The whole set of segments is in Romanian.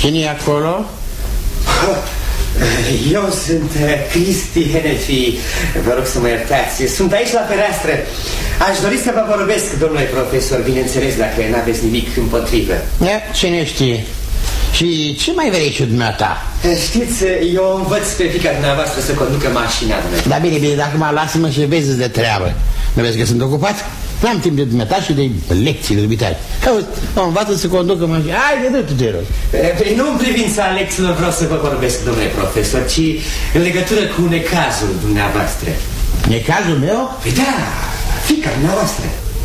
Cine e acolo? Eu sunt Cristi Henefi. Vă rog să mă iertați. Sunt aici la fereastră. Aș dori să vă vorbesc, domnule profesor, bineînțeles, dacă n-aveți nimic împotrivă. Cine știe? Și ce mai vrei și dumneata? Știți, eu învăț pe fiica dumneavoastră să conducă mașina, domnule. Da, bine, dacă mă lasă-mă și vezi de treabă. Nu vezi că sunt ocupat? N-am timp de dumneata și de lecțiile dumitare. Auzi, o învață să conducă mașina. Haide, dă-te, te rog. Nu în privința lecțiilor vreau să vă vorbesc, domnule profesor, ci în legătură cu necazul dumneavoastră. Necazul meu? Păi da, fiica dumneavoastră.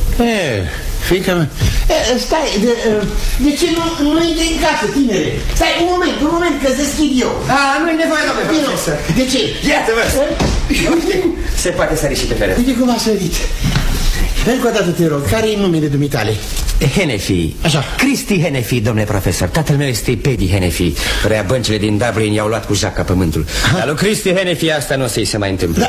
Fiica mea. Stai, de ce nu intri în casă, tinere? Stai, un moment, că deschid eu. Nu-i nevoie, domnule profesor. De ce? Iată-vă. Uite, se poate sări și pe peretă. Uite cum a sărit. Încă o dată te rog, care e numele dumitale? Henefi. Așa. Cristi Henefi, domnule profesor. Tatăl meu este Paddy Henefi. Vrea băncile din Dublin i-au luat cu jaca pământul. Dar lui Cristi Henefi asta nu o să-i se mai întâmplă.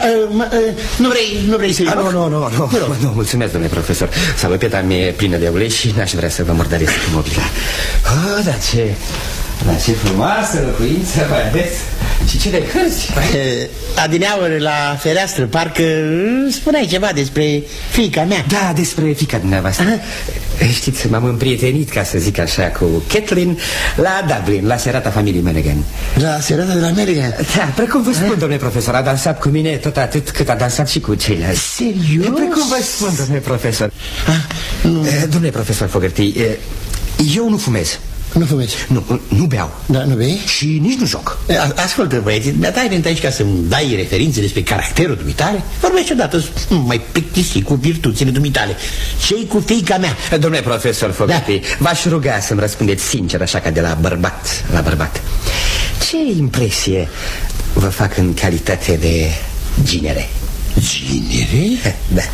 Nu vrei să-i fac? Nu, mulțumesc, domnule profesor. Salopeta mea e plină de ulei și n-aș vrea să vă murdăresc mobila. Dar ce frumoasă locuință, mai ales. Și ce de hârți. Adineauri la fereastră, parcă spuneai ceva despre fiica mea. Da, despre fiica dumneavoastră. Știți, m-am împrietenit, ca să zic așa, cu Kathleen la Dublin, la serata familiei Mulligan. La serata de la Mulligan? Da, precum vă spun, domnule profesor, a dansat cu mine tot atât cât a dansat și cu ceilalți. Serios? Precum vă spun, domnule profesor. Domnule profesor Fogarty, eu nu fumez. Nu fumezi? Nu beau. Da, nu bei? Și nici nu joc. Ascultă, băieți, mi-a tai venit aici ca să-mi dai referințe despre caracterul dumitale. Vorbește odată, mai plictisi cu virtuțile dumitale. Ce-i cu fiica mea? Domnule profesor Fogarty, v-aș ruga să-mi răspundeți sincer, așa ca de la bărbat la bărbat. Ce impresie vă fac în calitate de ginere? Ginere? Da.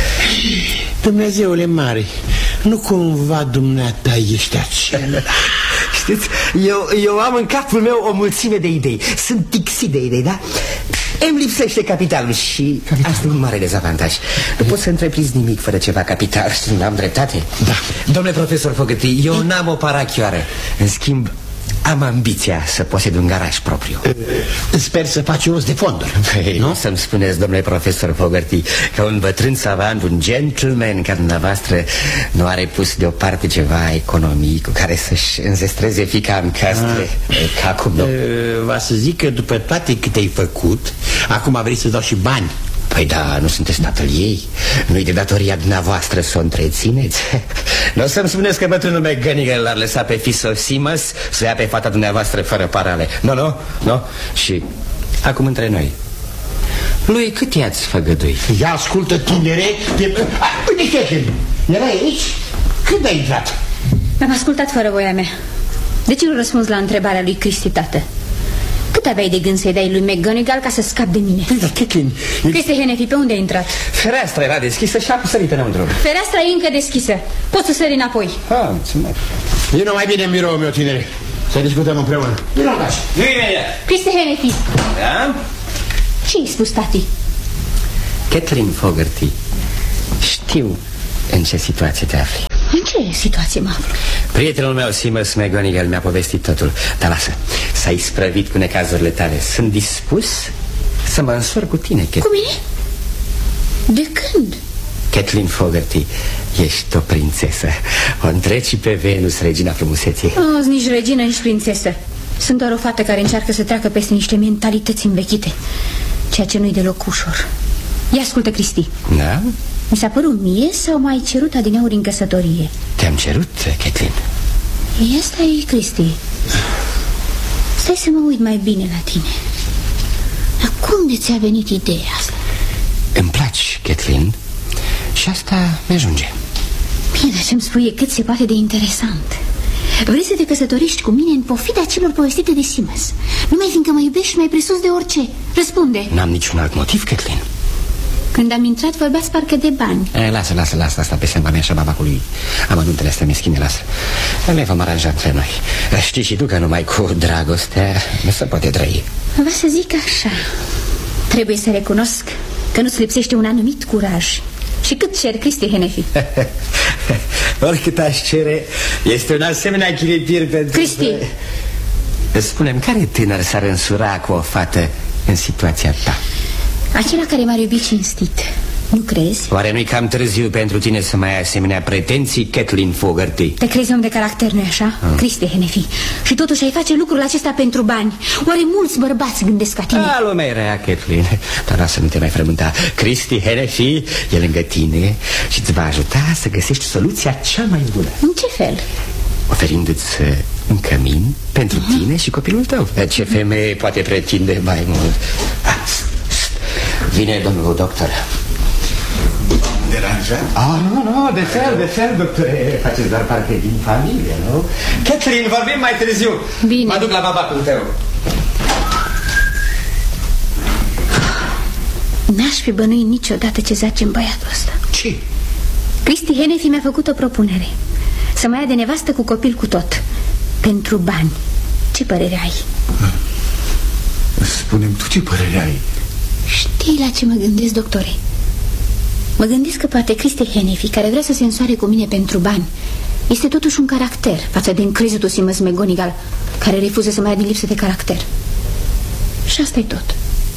Dumnezeule mare, nu cumva dumneata ești acela? Știți, eu am în capul meu o mulțime de idei. Sunt tixit de idei, da? Îmi lipsește capitalul și asta e un mare dezavantaj. Nu pot să întreprinzi nimic fără ceva capital. N-am dreptate? Da. Domnule profesor Fogarty, eu n-am o parachioară. În schimb, am ambiția să posed un garaj propriu. Sper să faci rost de fonduri. Nu să-mi spuneți, domnule profesor Fogarty, că un bătrân savant, un gentleman ca dumneavoastră nu are pus deoparte ceva economii cu care să-și înzestreze fiica în castre ca cum nu. Va să zic că după toate câte ai făcut, acum vrei să dau și bani. Păi da, nu sunteți tatăl ei. Nu-i de datoria dumneavoastră să o întrețineți. Nu o să-mi spuneți că bătrânul McGonagall l-ar lăsa pe Fiso Simas să ia pe fata dumneavoastră fără parale. Nu. Și acum între noi, lui cât i-ați făgădui? Ia ascultă, tinere. Uite, Kathleen, era aici? Când ai intrat? Am ascultat fără voia mea. De ce nu răspunzi la întrebarea lui Cristi, tată? Cât aveai de gând să-i dai lui McGonagall ca să scapi de mine? Da, Kathleen... Cristi Henefi, pe unde ai intrat? Fereastra era deschisă și am sărit înăuntru. Fereastra e încă deschisă. Poți să sări înapoi. Mulțumesc. Vino mai bine în biroul meu, tinere. Să discutăm împreună. Vino, Caș. Nu imediat. Cristi Henefi. Da? Ce-i spus, tati? Kathleen Fogarty, știu în ce situație te afli. În ce situație mă aflu? Prietenul meu, Seamus McGonagall, mi-a povestit totul. Dar lasă, s-a isprăvit cu necazurile tale. Sunt dispus să mă însor cu tine, Kathleen. Cu mine? De când? Kathleen Fogarty, ești o prințesă. O întreci pe Venus, regina frumuseții. Nici regină, nici prințesă. Sunt doar o fată care încearcă să treacă peste niște mentalități învechite, ceea ce nu-i deloc ușor. Ia ascultă, Cristi. Da? Mi s-a părut mie sau m-ai cerut adineauri în căsătorie? Te-am cerut, Kathleen. Ia stai, Cristi. Stai să mă uit mai bine la tine. Dar cum de ți-a venit ideea asta? Îmi placi, Kathleen, și asta mi-ajunge. Bine, dar ce-mi spui e cât se poate de interesant. Vrei să te căsătorești cu mine în pofida celor povestite de Simas, numai fiindcă mă iubești mai presus de orice. Răspunde. N-am niciun alt motiv, Kathleen. Când am intrat vorbeați parcă de bani. Lasă asta pe seama mea și a babacului. Amănuntele astea meschine, lasă. Le vom aranja între noi. Știi și tu că numai cu dragostea nu se poate trăi. Vă să zic așa, trebuie să recunosc că nu-ți lipsește un anumit curaj. Și cât cer, Cristi Henefi? Oricât aș cere, este un asemenea chilipir pentru... Cristi, Spune-mi, care tânăr s-ar însura cu o fată în situația ta? Acela care m-ar iubi cinstit. Nu crezi? Oare nu-i cam târziu pentru tine să mai ai asemenea pretenții, Kathleen Fogarty? Te crezi om de caracter, nu-i așa? Christy Hennessy. Și totuși ai face lucrul acesta pentru bani. Oare mulți bărbați gândesc ca tine? Lumea e rea, Kathleen. Dar lasă, nu te mai frământa. Christy Hennessy e lângă tine și îți va ajuta să găsești soluția cea mai bună. În ce fel? Oferindu-ți un cămin pentru tine și copilul tău. Ce femeie poate pretinde mai mult? Vine domnul doctor. Deranjat? Nu, de fel, doctore. Faceți doar parte din familie, nu? Kathleen, vorbim mai târziu. Bine. Mă duc la babacul tău. N-aș fi bănuit niciodată ce zace în băiatul ăsta. Ce? Christy Hennessy mi-a făcut o propunere. Să mă ia de nevastă cu copil cu tot. Pentru bani. Ce părere ai? Spune-mi tu ce părere ai. Știi la ce mă gândesc, doctore? Mă gândesc că poate Christy Hennessy, care vrea să se însoare cu mine pentru bani, este totuși un caracter față de încrezutul Simmons McGonigal, care refuză să mai ia din lipsă de caracter. Și asta e tot.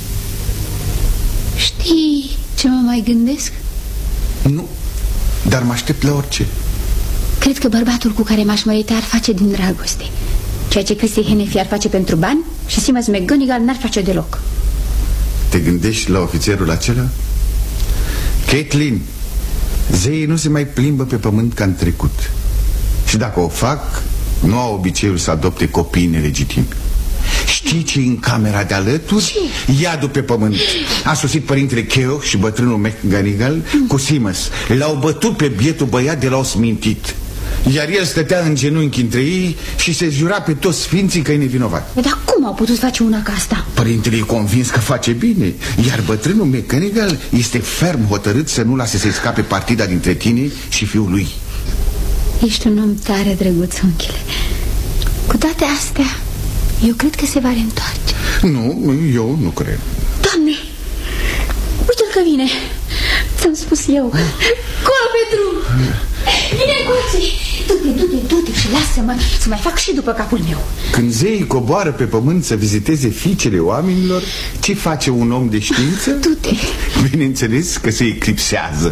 Știi ce mă mai gândesc? Nu, dar mă aștept la orice. Cred că bărbatul cu care m-aș mărita ar face din dragoste ceea ce Christy Hennessy ar face pentru bani și Simmons McGonigal n-ar face deloc. Te gândești la ofițerul acela? Kathleen, zeii nu se mai plimbă pe pământ ca în trecut. Și dacă o fac, nu au obiceiul să adopte copii nelegitimi. Știi ce în camera de alături? Iadul pe pământ. A sosit părintele Keogh și bătrânul McGonigal cu Simmons. L-au bătut pe bietul băiat de l-au smintit. Iar el stătea în genunchi între ei și se jura pe toți sfinții că e nevinovat. Dar cum au putut face una ca asta? Părintele e convins că face bine. Iar bătrânul McGonigal este ferm hotărât să nu lase să-i scape partida dintre tine și fiul lui. Ești un om tare drăguț, unchile. Cu toate astea, eu cred că se va reîntoarce. Nu, eu nu cred. Doamne, uite-l că vine. Ți-am spus eu. Colo pe drum. Vine încoace. Du-te și lasă-mă să mai fac și după capul meu. Când zeii coboară pe pământ să viziteze fiicele oamenilor, ce face un om de știință? Du-te. Bineînțeles că se eclipsează.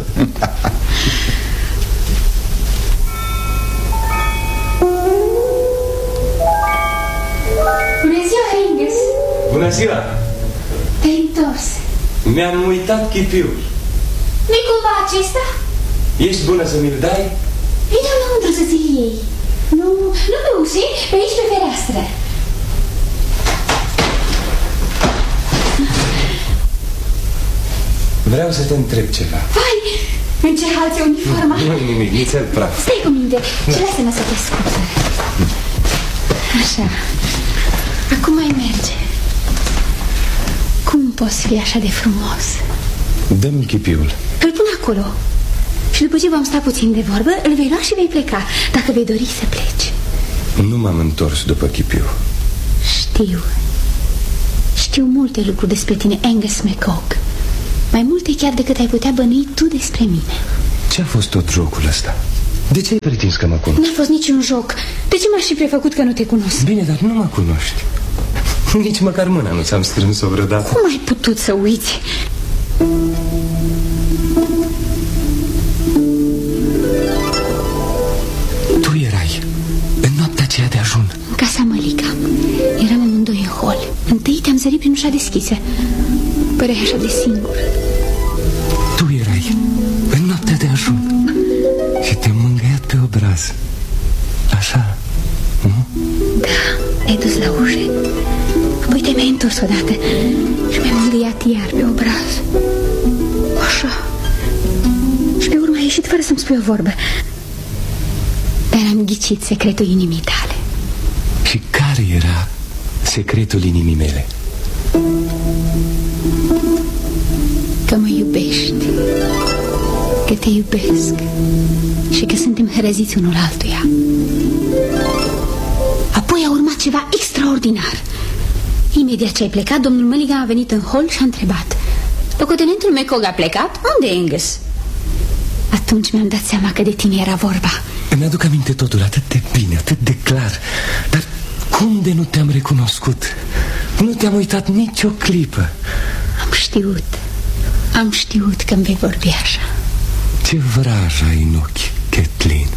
Bună ziua, Angus. Bună ziua. Te-ai întors. Mi-am uitat chipiul. Nu-i cumva acesta? Ești bună să mi-l dai? Vino înăuntru să ți-l iei. Nu pe ușe, pe aici pe fereastră. Vreau să te întreb ceva. Vai, în ce hal ți-e uniforma? Nu nimic, nițel praf. Stai cu minte și lasă-mă să te scută. Așa. Acum mai merge. Cum poți fi așa de frumos? Dă-mi chipiul. Îl pun acolo. Și după ce vom sta puțin de vorbă, îl vei lua și vei pleca, dacă vei dori să pleci. Nu m-am întors după chipiu. Știu multe lucruri despre tine, Angus McCogue. Mai multe chiar decât ai putea bănui tu despre mine. Ce a fost tot jocul ăsta? De ce ai pretins că mă cunoști? N-a fost niciun joc. De ce m-aș fi prefăcut că nu te cunosc? Bine, dar nu mă cunoști. Nici măcar mâna nu ți-am strâns-o vreodată. Cum ai putut să uiți? Tu erai în noaptea aceea de ajun în casa Mălica. Eram amândoi în hol. Întâi te-am zărit prin ușa deschisă. Păreai așa de singur. Tu erai în noaptea de ajun și te-am mângâiat pe obraz. Așa, nu? Da, ai dus la ușă. Apoi te mi-ai întors odată și mi-ai mângâiat iar pe obraz. Așa. Și pe urmă ai ieșit fără să-mi spui o vorbă. Dar am ghicit secretul inimii tale. Și care era secretul inimii mele? Că mă iubești, că te iubesc și că suntem hărăziți unul altuia. Apoi a urmat ceva extraordinar. Imediat ce ai plecat, domnul Mulligan a venit în hol și a întrebat: locotenentul McCogue a plecat? Unde e Angus? Atunci mi-am dat seama că de tine era vorba. Îmi aduc aminte totul atât de bine, atât de clar. Dar Cum de nu te-am recunoscut? Nu te-am uitat nicio clipă. Am știut că îmi vei vorbi așa. Ce vraj ai în ochi, Kathleen.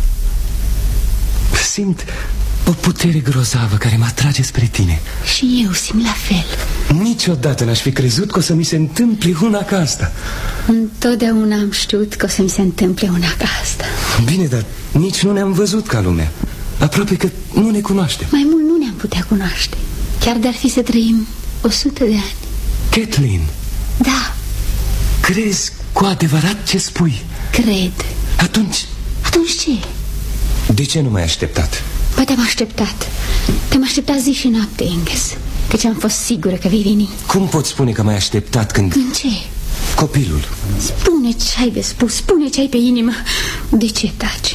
Simt o putere grozavă care mă atrage spre tine. Și eu simt la fel. Niciodată n-aș fi crezut că o să mi se întâmple una ca asta. Întotdeauna am știut că o să mi se întâmple una ca asta. Bine, dar nici nu ne-am văzut ca lumea. Aproape că nu ne cunoaștem. Mai mult nu ne-am putea cunoaște. Chiar de-ar fi să trăim 100 de ani. Kathleen. Da. Crezi cu adevărat ce spui? Cred. Atunci ce? De ce nu m-ai așteptat? Bă, te-am așteptat. Te-am așteptat zi și noapte, Angus. Căci am fost sigură că vei veni. Cum poți spune că m-ai așteptat când... Când ce? Copilul. Spune ce ai de spus, spune ce ai pe inimă. De ce taci?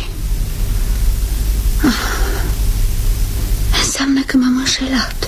Înseamnă că m-am înșelat.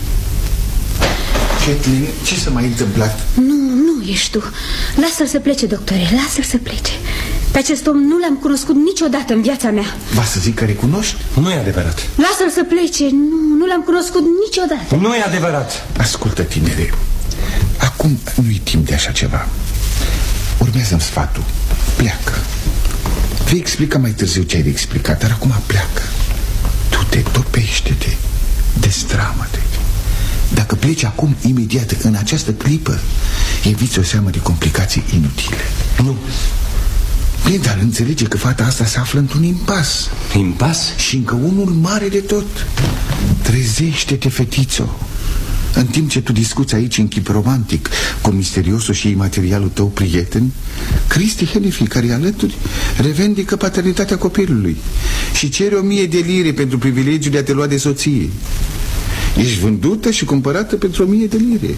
Kathleen, ce s-a mai întâmplat? Nu ești tu. Lasă-l să plece, doctore, lasă-l să plece. Pe acest om nu l-am cunoscut niciodată în viața mea. Va să zic că recunoști? Nu e adevărat. Lasă-l să plece, nu l-am cunoscut niciodată. Nu e adevărat. Ascultă, tinere, acum nu-i timp de așa ceva. Urmează-mi sfatul. Pleacă. Vei explica mai târziu ce ai de explicat, dar acum pleacă. Du-te, topește-te, destramă-te. Dacă pleci acum, imediat, în această clipă, eviți o seamă de complicații inutile. Nu. Bine, dar înțelege că fata asta se află într-un impas. Impas? Și încă unul mare de tot. Trezește-te, fetițo. În timp ce tu discuți aici în chip romantic cu misteriosul și imaterialul tău prieten, Christy Hennessy, care e alături, revendică paternitatea copilului și cere 1000 de lire pentru privilegiul de a te lua de soție. Ești vândută și cumpărată pentru 1000 de lire.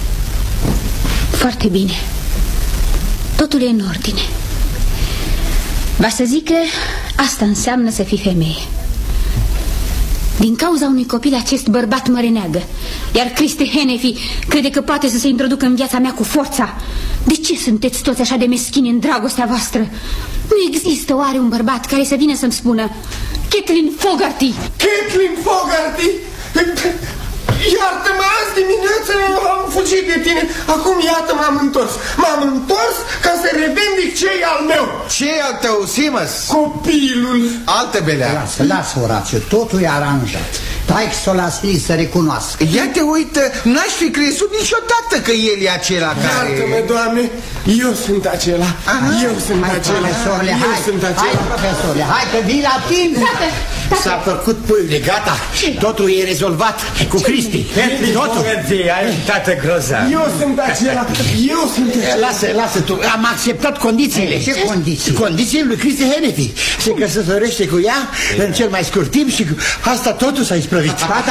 Foarte bine. Totul e în ordine. Va să zic că asta înseamnă să fii femeie. Din cauza unui copil acest bărbat mă reneagă, iar Christy Hennessy crede că poate să se introducă în viața mea cu forța. De ce sunteți toți așa de meschini în dragostea voastră? Nu există oare un bărbat care să vină să-mi spună: Kathleen Fogarty! Kathleen Fogarty! Iartă-mă, azi dimineață am fugit de tine. Acum iată m-am întors. M-am întors ca să revendic ce-i al meu. Ce-i al tău, Simas? Copilul. Altă belea. Lasă, Orațiu, totul e aranjat. Hai să o lasi să recunoască. Ia te uită, n-aș fi crezut niciodată că el e acela care... Iartă-mă, Doamne, eu sunt acela. Eu sunt acela. Profesorule, Eu sunt acela. hai, profesorule, hai că vii la timp. S-a făcut pâine, gata. Totul e rezolvat cu Cristi. Totul. Ai un tată grozav. Eu sunt acela. Eu sunt acela. Lasă tu, am acceptat condițiile. Ce condiții? Condițiile lui Christy Hennessy. Se căsătorește cu ea în cel mai scurt timp și asta totul s-a isprăvit.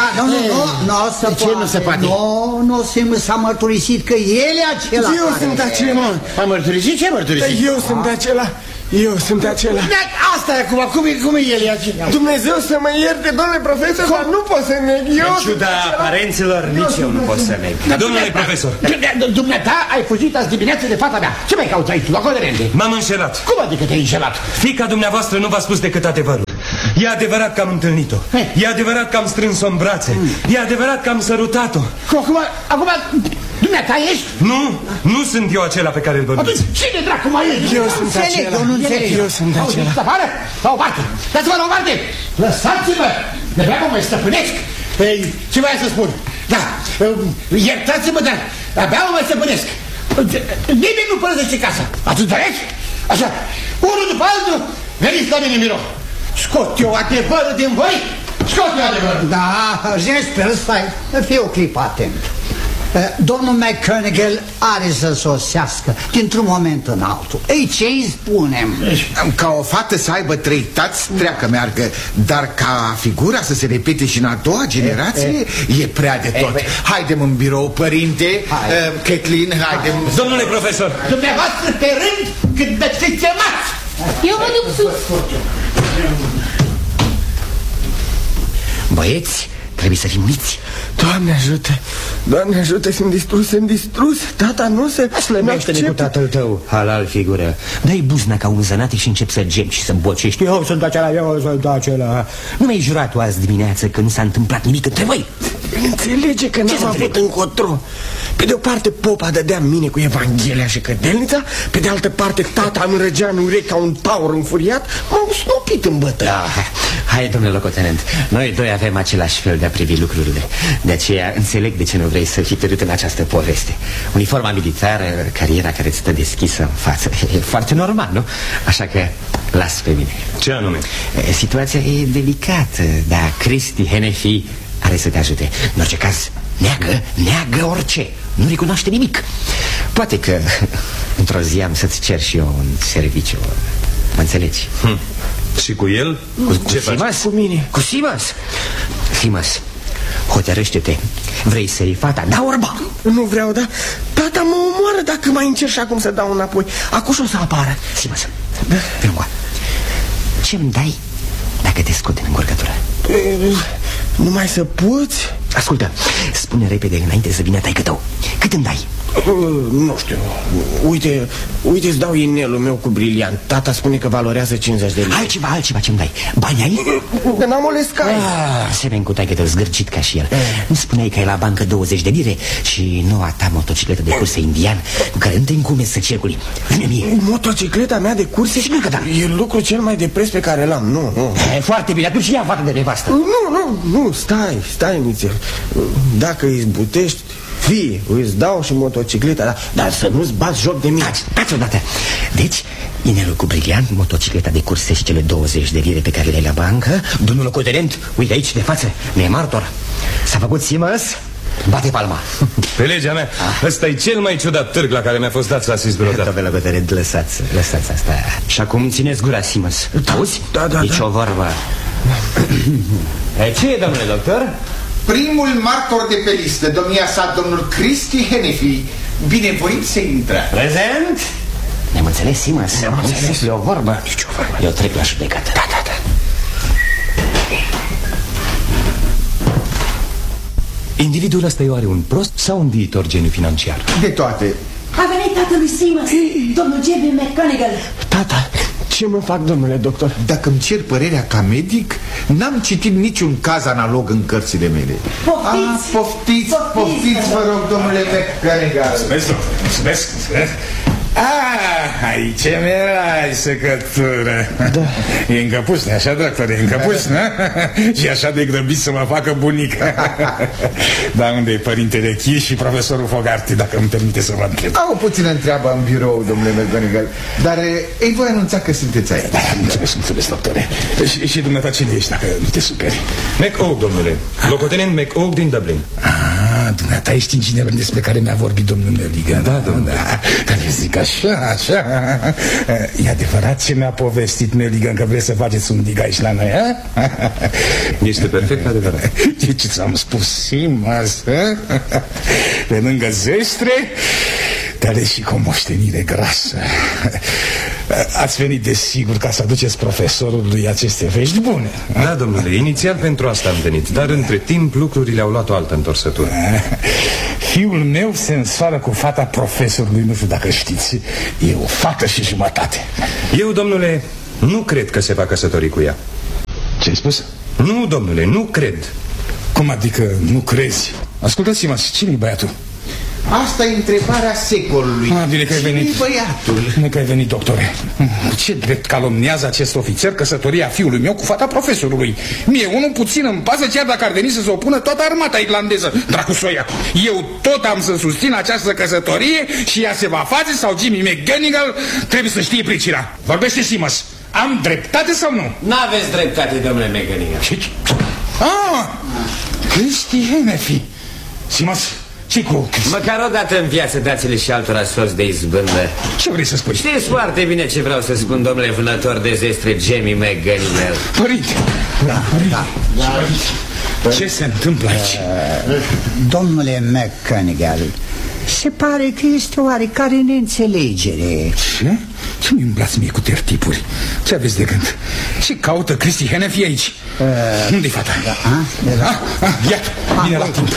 Nu se poate. Nu s-a mărturisit că el e acela. Eu sunt acela. A mărturisit? Ce mărturisit? Eu sunt acela. Eu sunt acela. Asta e acum, cum e el e acela? Dumnezeu să mă ierte, domnule profesor, dar nu pot să neg. În ciuda aparențelor, nici eu nu pot să neg. Domnule profesor, Dumneata ai fugit azi dimineață de fata mea. Ce mai cauți aici? La colerende? m-am înșelat. Cum adică te-ai înșelat? Fiica dumneavoastră nu v-a spus decât adevărul. E adevărat că am întâlnit-o. E adevărat că am strâns-o în brațe. E adevărat că am sărutat-o. Acum, dumneata ești? Nu sunt eu acela pe care îl bănuiesc. Atunci, cine dracu mai ești? Eu sunt acela. Eu sunt acela. La o parte! Dați-mă la o parte! Lăsați-mă! De vreau mă stăpânesc! Ce voia să spun? Da, iertați-mă, dar abia mă stăpânesc! Nimeni nu părăsește casa! Atunci vedeți? Așa, unul după altul, veniți la mine în birou! Scot eu adevărul din voi! Scot eu adevărul! Da, Jesper, stai, fii o clipă atent. Domnul McConaughey are să sosească dintr-un moment în altul. Ei, ce-i spunem? Ca o fată să aibă 3 tați, treacă meargă. Dar ca figura să se repete și în a doua generație, e prea de tot. Haidem în birou, părinte. Kathleen, haidem. Domnule profesor, Dumneavoastră pe rând când veți fi chemați! Eu mă duc sus. Băieți, Trebuie să fim uniți. Doamne ajută, Doamne ajută, sunt distrus. Tata nu se... Slăbește-ne cu tatăl tău. Halal figură. Dă-i buzna ca un zănate și încep să gemi și să bocești. Eu sunt acela. Nu mi-ai jurat tu azi dimineață că nu s-a întâmplat nimic între voi? Înțelege că n-am avut încotro. Pe de o parte popa dădea mine cu Evanghelia și cădelnița, pe de altă parte tata îmi răgea în urechi ca un taur înfuriat. M-au snopit în bătăi. Hai, domnule locotenent, noi doi avem același fel de a privi lucrurile. De aceea înțeleg de ce nu vrei să fii pierdut în această poveste. Uniforma militară, cariera care îți stă deschisă în față, e foarte normal, nu? Așa că las pe mine. Ce anume? Situația e delicată, dar Cristi Henefi are să te ajute. În orice caz, neagă orice. Nu recunoaște nimic. Poate că într-o zi am să-ți cer și eu un serviciu. Mă înțelegi? Și cu el? Cu Simas? Cu mine. Cu Simas? Simas, hotărăște-te. Vrei să iei fata? Da, orba? Nu vreau, da. Tata mă omoară dacă mai încerc acum să dau înapoi. Acum și o să apară. Simas, Vrâncoa, ce-mi dai dacă te scot din încurcătură? Numai să poți? Ascultă, spune repede înainte să vină taică tău. Cât îmi dai? Nu știu. Uite, îți dau inelul meu cu briliant. Tata spune că valorează 50 de lei. Altceva ce-mi dai? Bani ai? Că n-am o lescai. Semeni cu taică tău zgârcit ca și el. Nu spuneai că ai la bancă 20 de lire și noua ta motocicletă de curse indian cu care nu te încumezi să circuli? Motocicleta mea de curse? Sigur că da. E lucrul cel mai de preț pe care l-am. Nu. E foarte bine, atunci ia fata de nevastă. Nu, stai, Nițel. Dacă îi zbutești, fie, îți dau și motocicleta, dar să nu-ți bați joc de mine. Taci odată. Deci, inelul cu briliant, motocicleta de curse și cele 20 de lire pe care le-ai la bancă. Domnul locotenent, uite aici de față, ne e martor. S-a făcut Simas, bate palma. Pe legea mea, ăsta e cel mai ciudat târg la care mi-a fost dat să asist vreodată. Domnule locotenent, lăsați asta. Și acum țineți gura, Simas. Auzi? Da. Deci o vorbă. Ce e, domnule doctor? Primul martor de pe listă, domnia sa, domnul Cristi Henefi. Binevoit să intră. Prezent? Ne-am înțeles, Simas? Ne-am înțeles. E o vorbă. Nici o vorbă. Eu trec la judecată. Da. Individul ăsta oare un prost sau un viitor geniu financiar? De toate. A venit tatălui Simas, domnul Jeremy McGonigal. Tata, ce mă fac, domnule doctor? Dacă îmi cer părerea ca medic, n-am citit niciun caz analog în cărțile mele. Poftiți, vă rog, domnule McGonigal. Mulțumesc. Aici mi-erai secătură. Da. E încăpus, nu așa, doctor? E încăpus, nu? Și așa de grăbit să mă facă bunică. Dar unde e părintele Chi și profesorul Fogarty, dacă îmi permite să vă întreb? Au puțină întreabă în birou, domnule McGonigal. Dar ei voi anunța că sunteți aici. Mulțumesc, doctore. Și dumneata cine ești, dacă nu te superi? McOak, domnule. Locotenent McOak din Dublin. Dumneata ești inginerul despre care mi-a vorbit domnul Nelligan. Da, domnule. Dar eu zic așa. E adevărat ce mi-a povestit Nelligan, că vreți să faceți un dig aici la noi, a? Este perfect adevărat. Ce ți-am spus, Simas? Pe lângă zestre, dar și cu o moștenire grasă. Ați venit desigur ca să aduceți profesorului aceste vești bune. Da, domnule, inițial pentru asta am venit, dar între timp lucrurile au luat o altă întorsătură. Fiul meu se însoară cu fata profesorului, nu știu dacă știți. E o fată și jumătate. Eu, domnule, nu cred că se va căsători cu ea. Ce-ai spus? Nu, domnule, nu cred. Cum adică nu crezi? Ascultați-mă, cine-i băiatul? Asta e întrebarea secolului. Bine că ai venit. Cine-i băiatul? Bine că ai venit, doctore. Ce drept calomniază acest ofițer căsătoria fiului meu cu fata profesorului? Mie unul puțin îmi pasă, chiar dacă ar veni să se opună toată armata irlandeză. Dracu soia. Eu tot am să susțin această căsătorie și ea se va face sau Jimmy McGonigal trebuie să știe pricina. Vorbește, Simas. Am dreptate sau nu? N-aveți dreptate, domnule McGonigal. Cristi Henefi. Simas, ce cu... Măcar o dată în viață dați-le și altora sorți de izbândă. Ce vrei să spui? Știți foarte bine ce vreau să spun, domnule vânător de zestre Jimmy McGonigal. Părinte. Da. Ce se întâmplă aici? Domnule McGonigal, se pare că este oarecare neînțelegere. Ce? Ce nu-i umblați mie cu tertipuri? Ce aveți de gând? Ce caută Cristi Hennefy aici? Unde-i fata? Iată, vine la timp.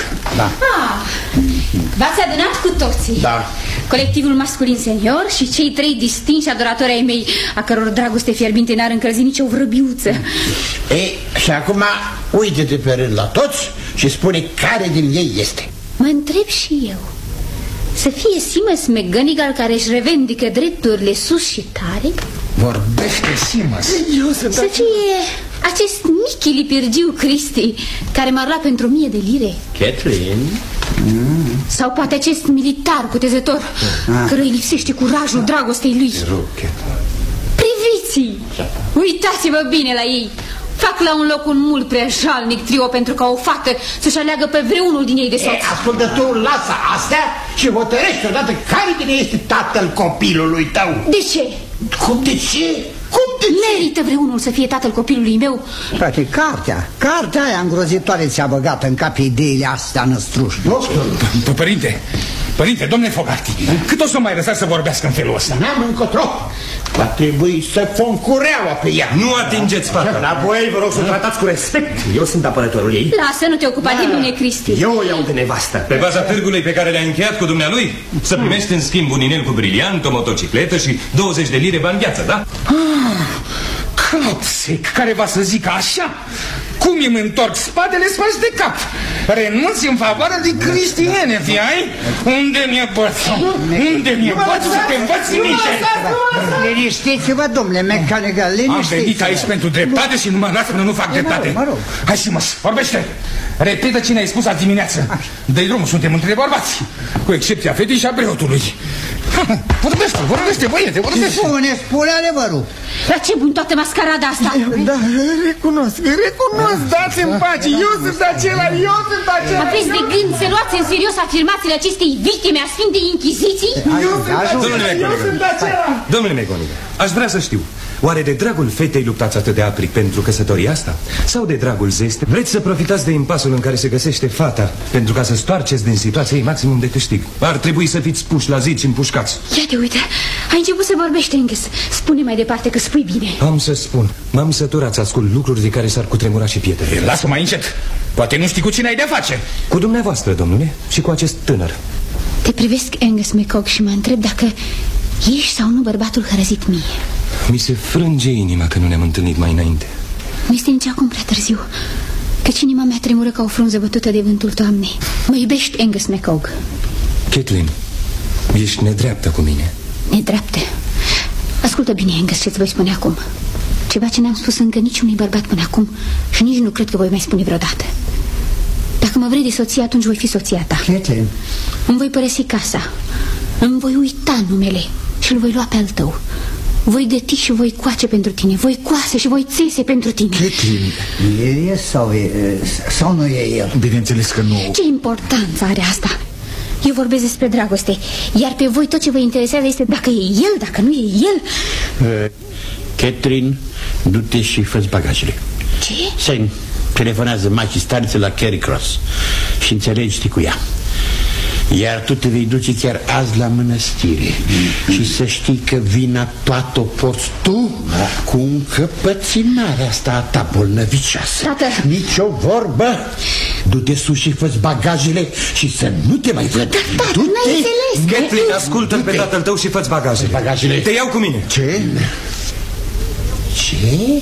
V-ați adunat cu toții. Da. Colectivul masculin senior și cei 3 distinși adoratori ai mei, a căror dragoste fierbinte n-ar încălzi nicio vrăbiuță. Ei, și acum uite-te pe rând la toți și spune care din ei este. Mă întreb și eu. Să fie Seamus McGonagall care își revendică drepturile sus și tare? Vorbește, Seamus. Să fie acest Mickey Lipirgiu Cristi care m-ar lua pentru 1000 de lire? Catelyn? Sau poate acest militar cutezător căruia îi lipsește curajul dragostei lui? Priviți-i! Uitați-vă bine la ei! Fac la un loc un mult prea jalnic trio pentru ca o fată să-și aleagă pe vreunul din ei de soț. Ascultă, tu lasă astea și hotărăște odată care din ei este tatăl copilului tău. De ce? Cum de ce? Cum de ce? Merită vreunul să fie tatăl copilului meu? Frate, cartea aia îngrozitoare ți-a băgat în cap ideile astea năstruși. Părinte, domnule Fogarty, cât o să mai lăsați să vorbească în felul ăsta? N-am încotro. Va trebui să pun cureaua pe ea. Nu atingeți fata. La voi vă rog să tratați cu respect. Eu sunt apărătorul ei. Lasă, nu te ocupa de mine, Cristi. Eu o iau de nevastă. Pe baza târgului pe care le-a încheiat cu dumnealui, să primești în schimb un inel cu briliant, o motocicletă și 20 de lire bani gheață, da? Capsec, care va să zică așa? Cum îmi întorc spatele spați de cap? Renunți în favoarea de Cristi Hennefy, ai? Unde mi-e bățul? Unde mi-e bățul să te învăț minte? Liniștiți-vă, domnule McGonagall, liniștiți-vă. Am venit aici pentru dreptate și nu mă las până nu fac dreptate. Mă rog. Hai, Seamus, vorbește. Repetă cine ai spus azi dimineață. Dă-i drumul, suntem între bărbați, cu excepția fetei și a preotului. Vorbește, băiete, vorbește. Spune adevărul. La ce bun toată mascarada asta? Da, recunosc, dați-mi pace, eu sunt acela. Aveți de gând să luați în serios afirmațiile acestei victime a Sfintei Inchiziții? Domnule McGonagall, aș vrea să știu, oare de dragul fetei luptați atât de apric pentru căsătoria asta? Sau de dragul zeste? Vreți să profitați de impasul în care se găsește fata pentru ca să stoarceți din situație ei maximum de câștig? Ar trebui să fiți puși la zid și împușcați. Iată, uite, ai început să vorbești, Angus. Spune mai departe că spui bine. Am să spun, m-am săturat să ascult lucruri de care s-ar cutremura și pietrele. Lasă mai încet. Poate nu știi cu cine ai de-a face. Cu dumneavoastră, domnule, și cu acest tânăr. Te privesc, Angus McCog, și mă întreb dacă ești sau nu bărbatul hărăzit mie. Mi se frânge inima că nu ne-am întâlnit mai înainte. Nu este nici acum prea târziu, căci inima mea tremură ca o frunză bătută de vântul toamnei. Mă iubești, Angus McCog? Catelyn, ești nedreaptă cu mine. Nedreaptă? Ascultă bine, Angus, ce-ți voi spune acum. Ceva ce n-am spus încă niciunui bărbat până acum și nici nu cred că voi mai spune vreodată. Dacă mă vrei de soție, atunci voi fi soția ta. Catelyn. Îmi voi părăsi casa, îmi voi uita numele și îl voi lua pe al tău. Voi găti și voi coace pentru tine, voi coase și voi țese pentru tine. Catelyn, El e sau nu e el? bineînțeles că nu. Ce importanță are asta? Eu vorbesc despre dragoste, iar pe voi tot ce vă interesează este dacă e el, dacă nu e el. Catelyn, du-te și fă-ți bagajele. Ce? Sam, telefonează magistariță la Carry Cross și înțelegi-te cu ea. Iar tu te vei duce chiar azi la mănăstire. Și să știi că vina toată o porți tu cu încăpățânarea asta a ta bolnăvicioasă. Tată! Nici o vorbă. Du-te sus și fă-ți bagajele și să nu te mai văd. Tată, n-ai înțeles. Catelyn, ascultă-l pe tatăl tău și fă-ți bagajele. Te iau cu mine. Ce? Ce?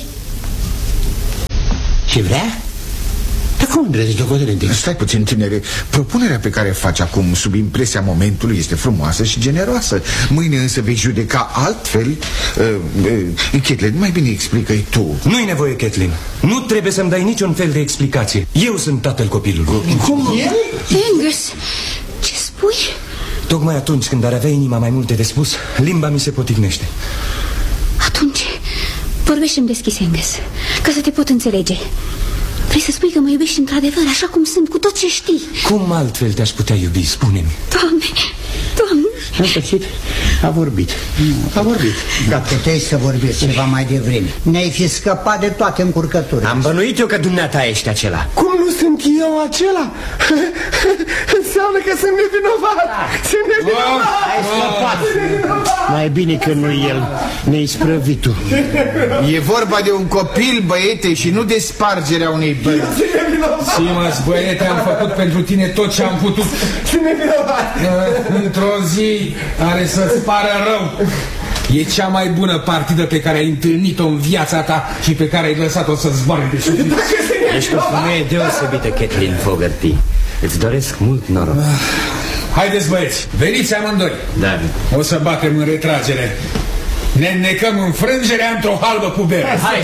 Ce vrea? Dar cum îndrăzești, locotenente? Stai puțin, tinere. Propunerea pe care o faci acum, sub impresia momentului, este frumoasă și generoasă. Mâine însă vei judeca altfel. Catelyn, mai bine explică-i tu. Nu-i nevoie, Catelyn. Nu trebuie să-mi dai niciun fel de explicație. Eu sunt tatăl copilului. Cum? Angus, ce spui? Tocmai atunci când ar avea inima mai multe de spus, limba mi se poticnește. Atunci, vorbește-mi deschis, Angus, ca să te pot înțelege. Vrei să spui că mă iubești într-adevăr, așa cum sunt, cu tot ce știi? Cum altfel te-aș putea iubi, spune-mi? Doamne, Doamne! Am pățit. A vorbit. Dar puteai să vorbiți ceva mai devreme. Ne-ai fi scăpat de toate încurcăturile. Am bănuit eu că dumneata ești acela. Cum nu sunt eu acela? Înseamnă că sunt nevinovat. Sunt nevinovat. Ai scăpat. Mai bine că nu el, ne-ai sprăvitul. E vorba de un copil, băiete, și nu de spargerea unei bărți. Simas, băiete, am făcut pentru tine tot ce am putut. Sunt nevinovat. Într-o zi are să-ți pară rău. E cea mai bună partidă pe care ai întâlnit-o în viața ta și pe care ai lăsat-o să zboare de sus. Ești o femeie deosebită, Kathleen Fogarty. Îți doresc mult noroc. Haideți, băieți, veniți amândoi. Da. O să batem în retragere. Ne înnecăm în frângerea într-o halbă cu bere. Hai,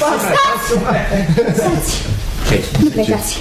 stați! Nu plecați.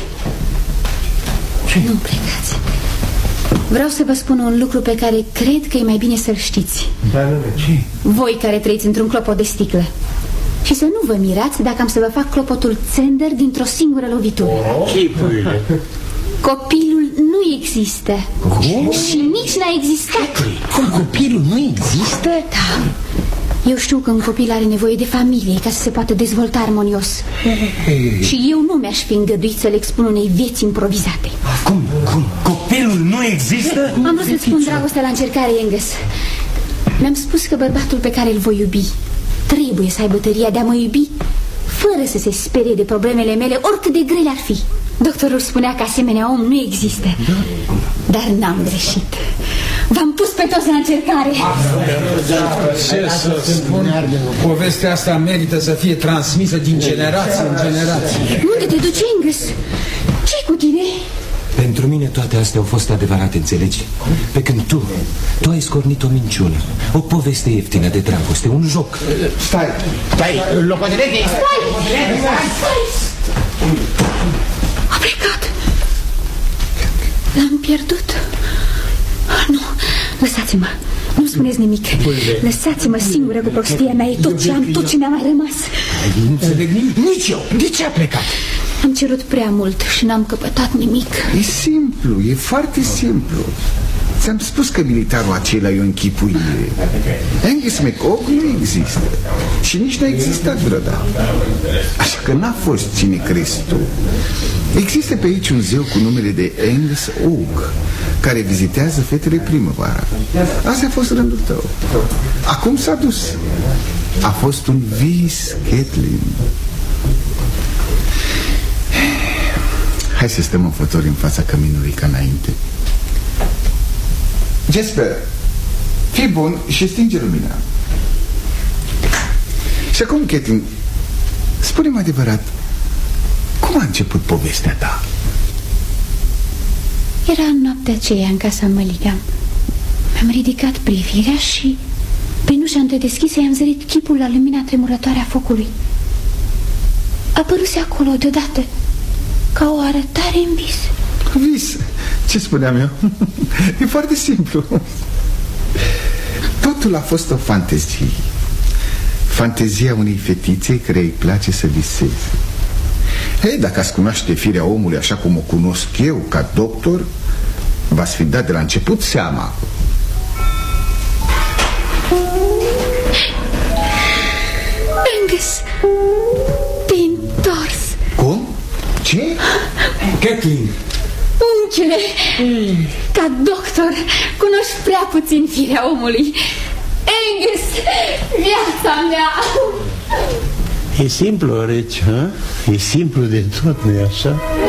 Nu plecați. Vreau să vă spun un lucru pe care cred că e mai bine să-l știți. Ce? Voi care trăiți într-un clopot de sticlă. Și să nu vă mirați dacă am să vă fac clopotul Zender dintr-o singură lovitură. Chipurile. Copilul nu există. Cum? Și nici n-a existat. Cum, copilul nu există? Da. Eu știu că un copil are nevoie de familie ca să se poată dezvolta armonios. Și eu nu mi-aș fi îngăduit să le expun unei vieți improvizate. Cum? Copilul nu există? Am vrut să-ți spun dragostea la încercare, Angus. Mi-am spus că bărbatul pe care îl voi iubi trebuie să aibă tăria de a mă iubi fără să se sperie de problemele mele, oricât de grele ar fi. Doctorul spunea că asemenea om nu există. Dar n-am greșit. V-am pus pe toți la încercare. Ce să spun? Povestea asta merită să fie transmisă din generație în generație. Unde te duci, Angus? Ce-i cu tine? Pentru mine toate astea au fost adevărate, înțelegi? Pe când tu ai scornit o minciună, o poveste ieftină de dragoste, un joc. Stai, locotenente! Stai! A plecat. L-am pierdut. Nu, lăsați-mă. Nu spuneți nimic. Lăsați-mă singură cu prostia mea. E tot ce am, tot ce mi-a mai rămas. Nu înțeleg nimic. Nici eu. De ce a plecat? Am cerut prea mult și n-am căpătat nimic. E simplu, e foarte simplu. Ți-am spus că militarul acela e o închipuire. Angus McOg nu există. Și nici n-a existat vreodată. Așa că n-a fost cine crezi tu. Există pe aici un zeu cu numele de Angus Og, care vizitează fetele primăvara. Asta a fost rândul tău. Acum s-a dus. A fost un vis, Kathleen. Hai să stăm în fători în fața căminului ca înainte. Jasper, fii bun și stinge lumina. Și acum, Kathleen, spune-mi adevărat, cum a început povestea ta? Era în noaptea aceea în casa Mulligan. Mi-am ridicat privirea și prin ușa întredeschisă i-am zărit chipul la lumina tremurătoare a focului. Apăruse acolo deodată ca o arătare în vis. Vis? Ce spuneam eu? E foarte simplu. Totul a fost o fantezie. Fantezia unei fetițe care îi place să viseze. Ei, dacă ați cunoaște firea omului așa cum o cunosc eu ca doctor, v-ați fi dat de la început seama. Angus, te-ai întors. Cum? Ce? Kathleen! Unchiule, ca doctor, cunoști prea puțin firea omului. Angus, viața mea! E simplu, Reci, ha? E simplu de tot, nu-i așa?